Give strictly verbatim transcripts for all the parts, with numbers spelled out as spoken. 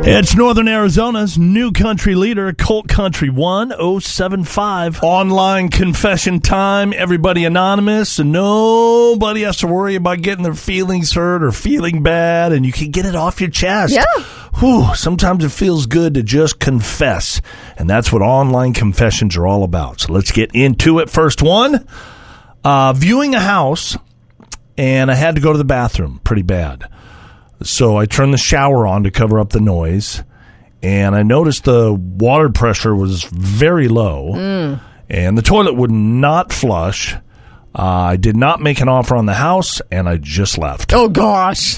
It's Northern Arizona's new country leader, Colt Country one oh seven five. Online confession time. Everybody anonymous, and nobody has to worry about getting their feelings hurt or feeling bad, and you can get it off your chest. Yeah. Whew, sometimes it feels good to just confess, and that's what online confessions are all about. So let's get into it. First one, uh, viewing a house, and I had to go to the bathroom pretty bad. So I turned the shower on to cover up the noise, and I noticed the water pressure was very low, mm. and the toilet would not flush. Uh, I did not make an offer on the house, and I just left. Oh, gosh.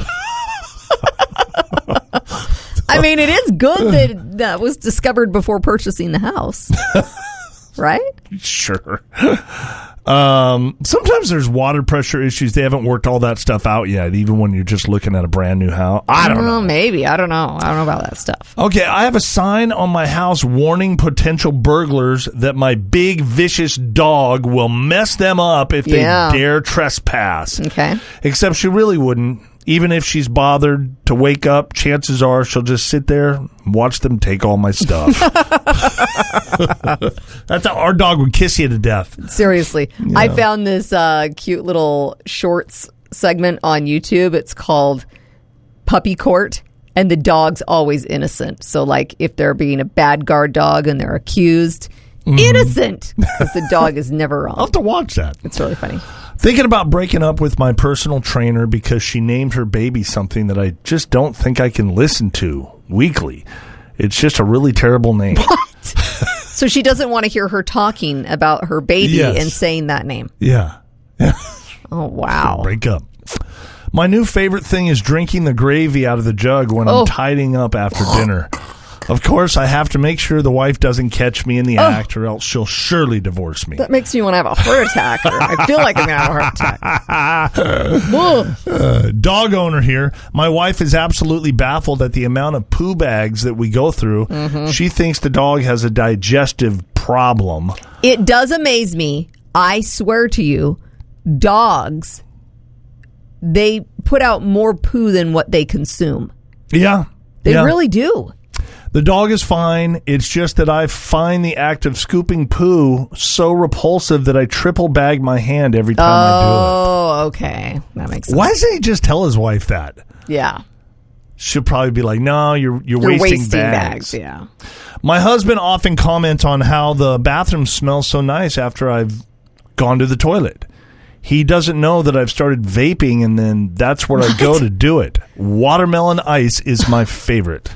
I mean, it is good that that was discovered before purchasing the house, right? Sure. Um, sometimes there's water pressure issues. They haven't worked all that stuff out yet, even when you're just looking at a brand new house. I don't know. Maybe. I don't know. I don't know about that stuff. Okay, I have a sign on my house warning potential burglars that my big, vicious dog will mess them up if they Yeah. dare trespass. Okay. Except she really wouldn't. Even if she's bothered to wake up, chances are she'll just sit there and watch them take all my stuff. That's how our dog would kiss you to death. Seriously. Yeah. I found this uh, cute little shorts segment on YouTube. It's called Puppy Court, and the dog's always innocent. So, like, if they're being a bad guard dog and they're accused, mm-hmm. innocent, because the dog is never wrong. I'll have to watch that. It's really funny. Thinking about breaking up with my personal trainer because she named her baby something that I just don't think I can listen to weekly. It's just a really terrible name. What? So she doesn't want to hear her talking about her baby yes. and saying that name. Yeah. yeah. Oh, wow. Break up. My new favorite thing is drinking the gravy out of the jug when oh. I'm tidying up after dinner. Of course, I have to make sure the wife doesn't catch me in the oh. act, or else she'll surely divorce me. That makes me want to have a heart attack. Or I feel like I'm going to have a heart attack. uh, dog owner here. My wife is absolutely baffled at the amount of poo bags that we go through. Mm-hmm. She thinks the dog has a digestive problem. It does amaze me. I swear to you, dogs, they put out more poo than what they consume. Yeah. They yeah. really do. The dog is fine. It's just that I find the act of scooping poo so repulsive that I triple bag my hand every time oh, I do it. Oh, okay. That makes sense. Why doesn't he just tell his wife that? Yeah. She'll probably be like, no, you're you're, you're wasting, wasting bags. bags. Yeah. My husband often comments on how the bathroom smells so nice after I've gone to the toilet. He doesn't know that I've started vaping, and then that's where what? I go to do it. Watermelon ice is my favorite.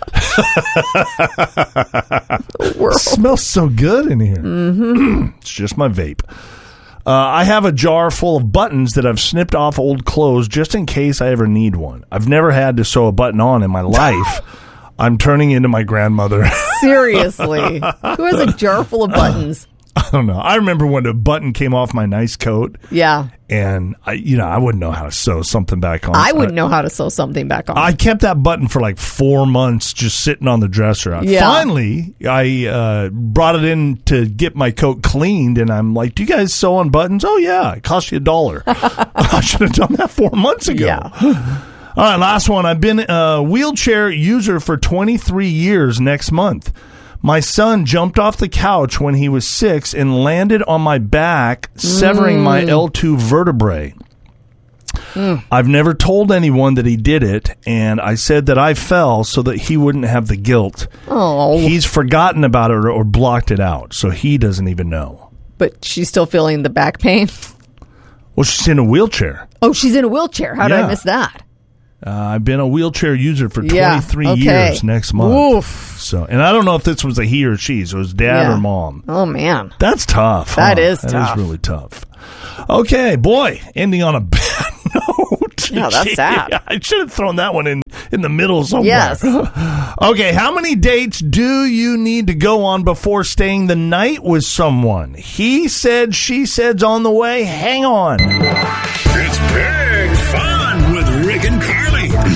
Smells so good in here. Mm-hmm. It's just my vape. Uh, I have a jar full of buttons that I've snipped off old clothes just in case I ever need one. I've never had to sew a button on in my life. I'm turning into my grandmother. Seriously. Who has a jar full of buttons? I don't know. I remember when a button came off my nice coat. Yeah. And, I, you know, I wouldn't know how to sew something back on. I wouldn't know how to sew something back on. I kept that button for like four months just sitting on the dresser. Yeah. Finally, I uh, brought it in to get my coat cleaned, and I'm like, do you guys sew on buttons? Oh, yeah. It cost you a dollar. I should have done that four months ago. Yeah. All right, last one. I've been a wheelchair user for twenty-three years next month. My son jumped off the couch when he was six and landed on my back, severing mm. my L two vertebrae. Mm. I've never told anyone that he did it, and I said that I fell so that he wouldn't have the guilt. Oh. He's forgotten about it or, or blocked it out, so he doesn't even know. But she's still feeling the back pain? Well, she's in a wheelchair. Oh, she's in a wheelchair. How did yeah. I miss that? Uh, I've been a wheelchair user for yeah, twenty-three okay. years next month. Oof. So, and I don't know if this was a he or she, so it was dad yeah. or mom. Oh, man. That's tough. That huh? is that tough. That is really tough. Okay, boy, ending on a bad note. Yeah, that's sad. I should have thrown that one in, in the middle somewhere. Yes. Okay, how many dates do you need to go on before staying the night with someone? He said, she said's on the way. Hang on. It's big fun with Rick and Carly.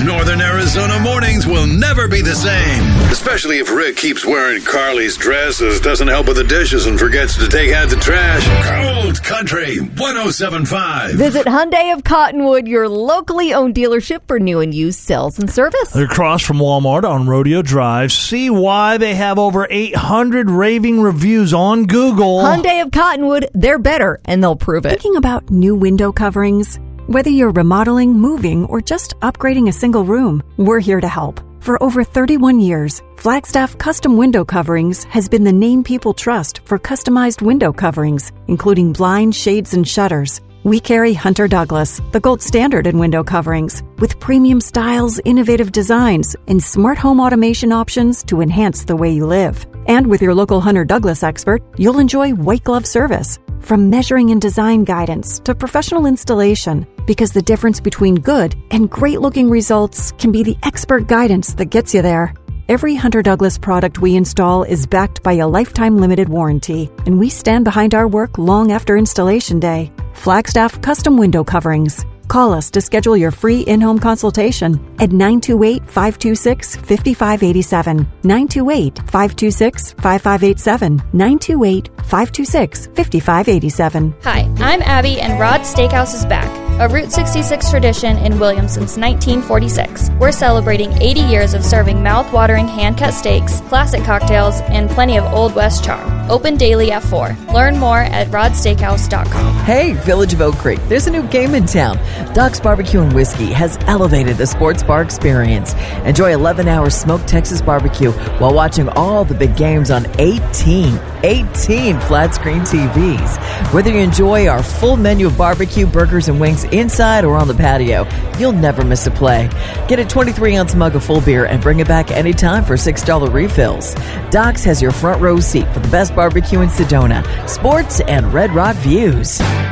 Northern Arizona mornings will never be the same. Especially if Rick keeps wearing Carly's dresses, doesn't help with the dishes, and forgets to take out the trash. Cold Country one oh seven point five. Visit Hyundai of Cottonwood, your locally owned dealership for new and used sales and service. They're across from Walmart on Rodeo Drive. See why they have over eight hundred raving reviews on Google. Hyundai of Cottonwood, they're better, and they'll prove it. Thinking about new window coverings? Whether you're remodeling, moving, or just upgrading a single room, we're here to help. For over thirty-one years, Flagstaff Custom Window Coverings has been the name people trust for customized window coverings, including blinds, shades, and shutters. We carry Hunter Douglas, the gold standard in window coverings, with premium styles, innovative designs, and smart home automation options to enhance the way you live. And with your local Hunter Douglas expert, you'll enjoy white glove service. From measuring and design guidance to professional installation, because the difference between good and great-looking results can be the expert guidance that gets you there. Every Hunter Douglas product we install is backed by a lifetime limited warranty, and we stand behind our work long after installation day. Flagstaff Custom Window Coverings. Call us to schedule your free in-home consultation at nine two eight, five two six, five five eight seven, nine two eight, five two six, five five eight seven, nine two eight, five two six, five five eight seven. Hi, I'm Abby, and Rod's Steakhouse is back. A Route sixty-six tradition in Williams since nineteen forty-six. We're celebrating eighty years of serving mouth-watering hand-cut steaks, classic cocktails, and plenty of Old West charm. Open daily at four. Learn more at rod steakhouse dot com. Hey, Village of Oak Creek, there's a new game in town. Doc's Barbecue and Whiskey has elevated the sports bar experience. Enjoy eleven hours smoked Texas barbecue while watching all the big games on eighteen, eighteen flat screen T Vs. Whether you enjoy our full menu of barbecue, burgers, and wings inside or on the patio, you'll never miss a play. Get a twenty-three ounce mug of full beer and bring it back anytime for six dollars refills. Doc's has your front row seat for the best barbecue in Sedona, sports, and Red Rock views.